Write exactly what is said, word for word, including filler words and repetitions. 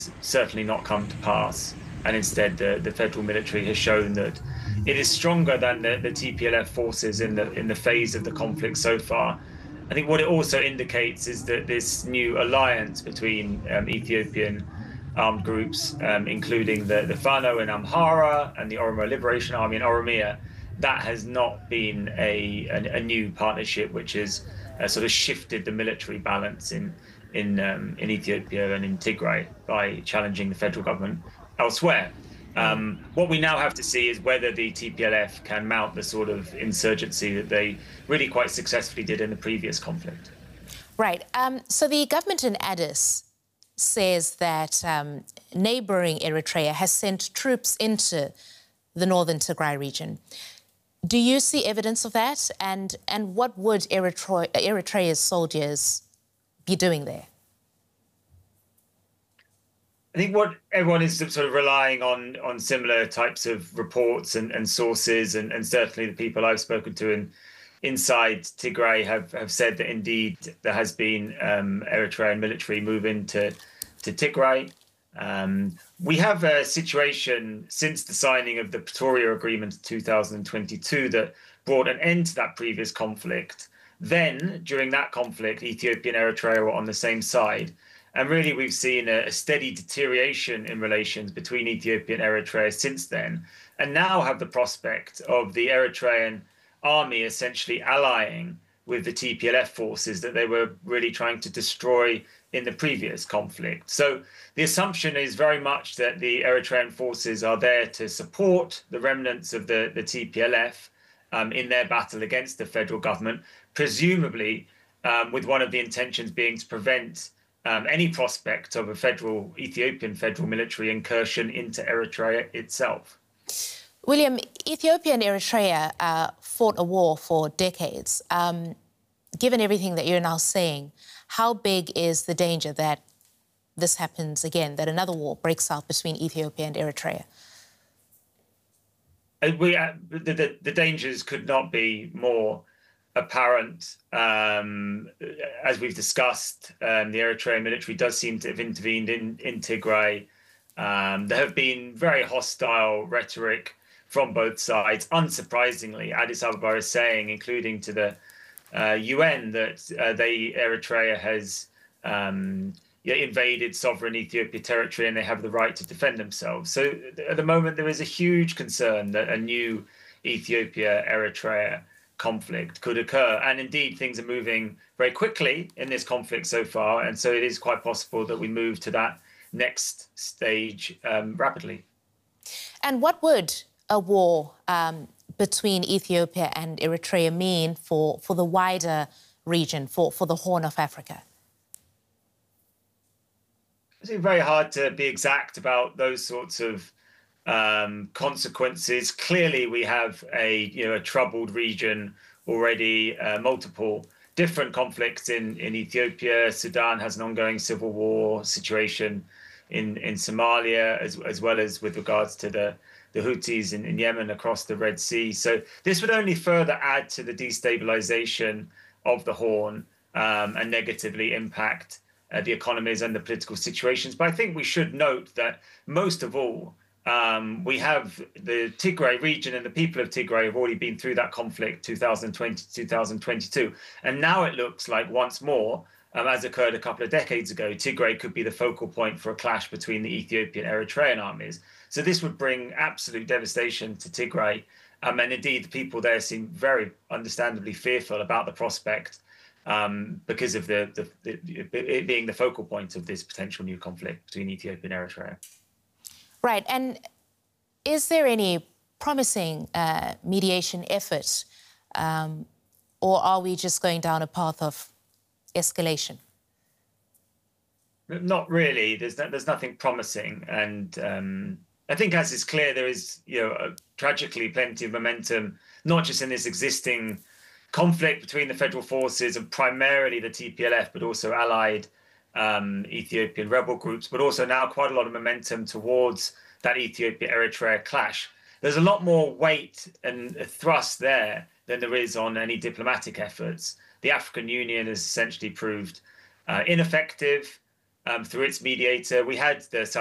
certainly not come to pass. And instead, the, the federal military has shown that it is stronger than the, the T P L F forces in the in the phase of the conflict so far. I think what it also indicates is that this new alliance between um, Ethiopian armed groups, um, including the, the Fano in Amhara and the Oromo Liberation Army in Oromia, that has not been a, a, a new partnership which has uh, sort of shifted the military balance in in um, in Ethiopia and in Tigray by challenging the federal government elsewhere. Mm. Um, what we now have to see is whether the T P L F can mount the sort of insurgency that they really quite successfully did in the previous conflict. Right. Um, so the government in Addis says that um, neighbouring Eritrea has sent troops into the northern Tigray region. Do you see evidence of that? And, and what would Eritrea, Eritrea's soldiers be doing there? I think what everyone is sort of relying on on similar types of reports and, and sources, and, and certainly the people I've spoken to in, inside Tigray have, have said that indeed there has been um, Eritrean military move into to Tigray. Um, we have a situation since the signing of the Pretoria Agreement in two thousand twenty-two that brought an end to that previous conflict. Then, during that conflict, Ethiopia and Eritrea were on the same side. And really, we've seen a, a steady deterioration in relations between Ethiopia and Eritrea since then, and now have the prospect of the Eritrean army essentially allying with the T P L F forces that they were really trying to destroy in the previous conflict. So the assumption is very much that the Eritrean forces are there to support the remnants of the, the T P L F um, in their battle against the federal government, presumably um, with one of the intentions being to prevent Um, any prospect of a federal Ethiopian federal military incursion into Eritrea itself. William, Ethiopia and Eritrea uh, fought a war for decades. Um, given everything that you're now saying, how big is the danger that this happens again, that another war breaks out between Ethiopia and Eritrea? Uh, we, uh, the, the, the dangers could not be more apparent. Um, as we've discussed, um, the Eritrean military does seem to have intervened in, in Tigray. Um, there have been very hostile rhetoric from both sides. Unsurprisingly, Addis Ababa is saying, including to the uh, U N, that uh, they, Eritrea has um, yeah, invaded sovereign Ethiopia territory and they have the right to defend themselves. So at the moment, there is a huge concern that a new Ethiopia-Eritrea conflict could occur. And indeed, things are moving very quickly in this conflict so far. And so it is quite possible that we move to that next stage um, rapidly. And what would a war um, between Ethiopia and Eritrea mean for, for the wider region, for, for the Horn of Africa? It's very hard to be exact about those sorts of Um, consequences. Clearly, we have a you know a troubled region already, uh, multiple different conflicts in in Ethiopia. Sudan has an ongoing civil war situation in in Somalia, as as well as with regards to the the Houthis in, in Yemen across the Red Sea. So this would only further add to the destabilization of the Horn um, and negatively impact uh, the economies and the political situations. But I think we should note that most of all, Um, we have the Tigray region, and the people of Tigray have already been through that conflict two thousand twenty, two thousand twenty-two. And now it looks like once more, um, as occurred a couple of decades ago, Tigray could be the focal point for a clash between the Ethiopian and Eritrean armies. So this would bring absolute devastation to Tigray. Um, and indeed, the people there seem very understandably fearful about the prospect um, because of the, the, the it being the focal point of this potential new conflict between Ethiopia and Eritrea. Right. And is there any promising uh, mediation efforts, um, or are we just going down a path of escalation? Not really. There's no, there's nothing promising, and um, I think, as is clear, there is you know uh, tragically plenty of momentum, not just in this existing conflict between the federal forces and primarily the T P L F, but also allied Um, Ethiopian rebel groups, but also now quite a lot of momentum towards that Ethiopia-Eritrea clash. There's a lot more weight and thrust there than there is on any diplomatic efforts. The African Union has essentially proved uh, ineffective. um, through its mediator. We had the